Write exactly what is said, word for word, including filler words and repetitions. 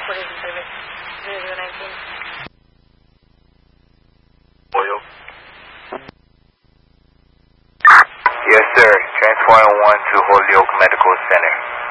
transportation service, zero zero nineteen. Oil. Yes, sir. Transporting one to Holyoke Medical Center.